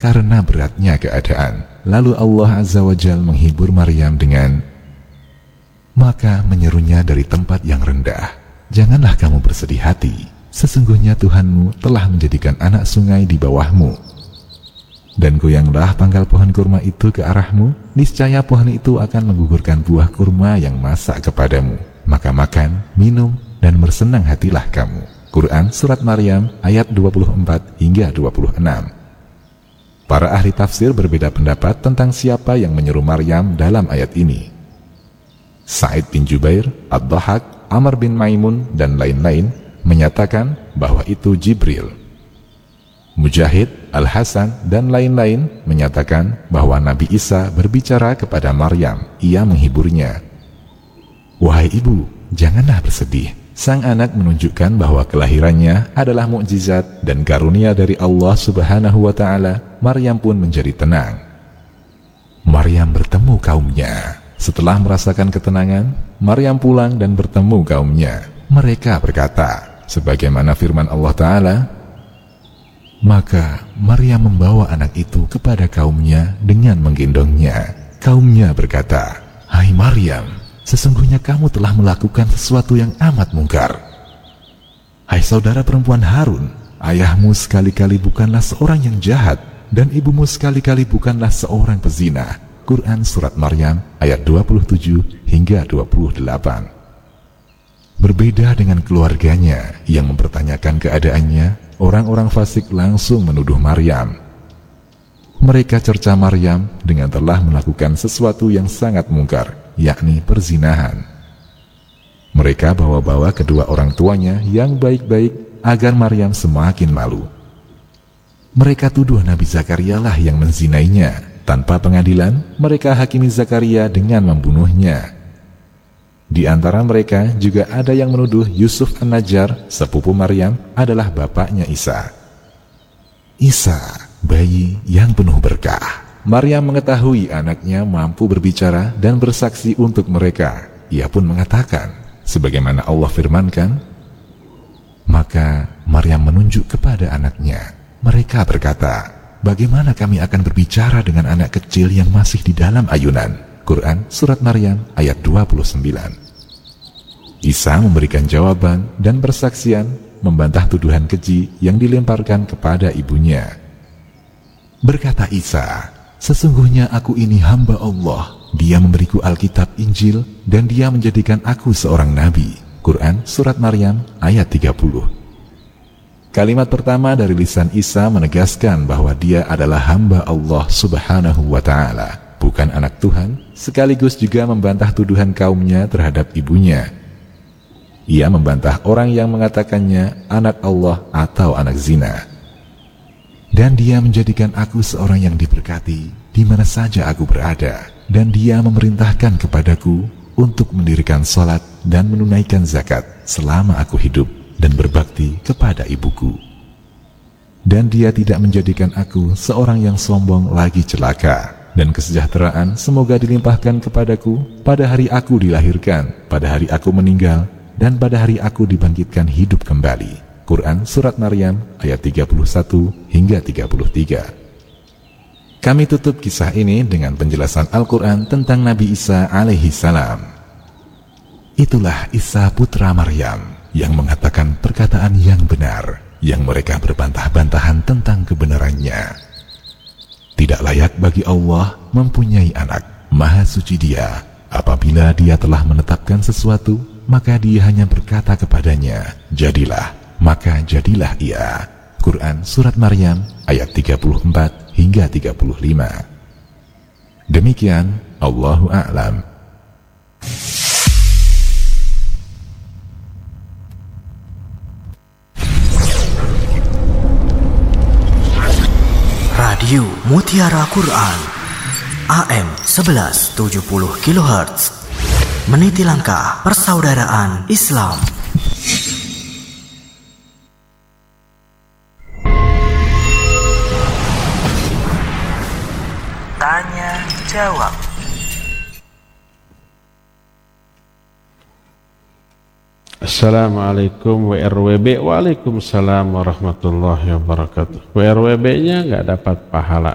karena beratnya keadaan. Lalu Allah Azza wa Jalla menghibur Maryam dengan, maka menyerunya dari tempat yang rendah, janganlah kamu bersedih hati, sesungguhnya Tuhanmu telah menjadikan anak sungai di bawahmu. Dan goyanglah pangkal pohon kurma itu ke arahmu, niscaya pohon itu akan menggugurkan buah kurma yang masak kepadamu. Maka makan, minum, dan bersenang hatilah kamu. Quran Surat Maryam ayat 24 hingga 26. Para ahli tafsir berbeda pendapat tentang siapa yang menyeru Maryam dalam ayat ini. Sa'id bin Jubair, Ad-Dhahak, Amr bin Maimun, dan lain-lain menyatakan bahwa itu Jibril. Mujahid, Al-Hasan, dan lain-lain menyatakan bahwa Nabi Isa berbicara kepada Maryam. Ia menghiburnya. Wahai ibu, janganlah bersedih. Sang anak menunjukkan bahwa kelahirannya adalah mukjizat dan karunia dari Allah Subhanahu wa Ta'ala. Maryam pun menjadi tenang. Maryam bertemu kaumnya. Setelah merasakan ketenangan, Maryam pulang dan bertemu kaumnya. Mereka berkata, sebagaimana firman Allah Ta'ala, maka Maryam membawa anak itu kepada kaumnya dengan menggendongnya. Kaumnya berkata, hai Maryam, sesungguhnya kamu telah melakukan sesuatu yang amat mungkar. Hai saudara perempuan Harun, ayahmu sekali-kali bukanlah seorang yang jahat, dan ibumu sekali-kali bukanlah seorang pezina. Quran Surat Maryam ayat 27 hingga 28. Berbeda dengan keluarganya yang mempertanyakan keadaannya, orang-orang fasik langsung menuduh Maryam. Mereka cerca Maryam dengan telah melakukan sesuatu yang sangat mungkar, yakni perzinahan. Mereka bawa-bawa kedua orang tuanya yang baik-baik agar Maryam semakin malu. Mereka tuduh Nabi Zakaria lah yang menzinainya. Tanpa pengadilan, mereka hakimi Zakaria dengan membunuhnya. Di antara mereka juga ada yang menuduh Yusuf An-Najjar, sepupu Maryam, adalah bapaknya Isa. Isa, bayi yang penuh berkah. Maryam mengetahui anaknya mampu berbicara dan bersaksi untuk mereka. Ia pun mengatakan, sebagaimana Allah firmankan, maka Maryam menunjuk kepada anaknya. Mereka berkata, bagaimana kami akan berbicara dengan anak kecil yang masih di dalam ayunan? Quran Surat Maryam ayat 29. Isa memberikan jawaban dan persaksian membantah tuduhan keji yang dilemparkan kepada ibunya. Berkata Isa, sesungguhnya aku ini hamba Allah. Dia memberiku Alkitab Injil dan dia menjadikan aku seorang nabi. Quran Surat Maryam ayat 30. Kalimat pertama dari lisan Isa menegaskan bahwa dia adalah hamba Allah Subhanahu wa Ta'ala, bukan anak Tuhan, sekaligus juga membantah tuduhan kaumnya terhadap ibunya. Ia membantah orang yang mengatakannya anak Allah atau anak zina. Dan dia menjadikan aku seorang yang diberkati di mana saja aku berada, dan dia memerintahkan kepadaku untuk mendirikan salat dan menunaikan zakat selama aku hidup dan berbakti kepada ibuku. Dan dia tidak menjadikan aku seorang yang sombong lagi celaka, dan kesejahteraan semoga dilimpahkan kepadaku pada hari aku dilahirkan, pada hari aku meninggal, dan pada hari aku dibangkitkan hidup kembali. Quran Surat Maryam ayat 31 hingga 33. Kami tutup kisah ini dengan penjelasan Al-Quran tentang Nabi Isa alaihi salam. Itulah Isa putra Maryam yang mengatakan perkataan yang benar, yang mereka berbantah-bantahan tentang kebenarannya. Tidak layak bagi Allah mempunyai anak, maha suci Dia. Apabila Dia telah menetapkan sesuatu, maka Dia hanya berkata kepadanya, jadilah, maka jadilah ia. Quran Surat Maryam ayat 34 hingga 35. Demikian, Allahu a'lam. Radio Mutiara Quran AM 1170 kHz meniti langkah persaudaraan Islam. Tanya jawab. Assalamualaikum WRWB. Waalaikumsalam warahmatullahi wabarakatuh. WRWB nya nggak dapat pahala,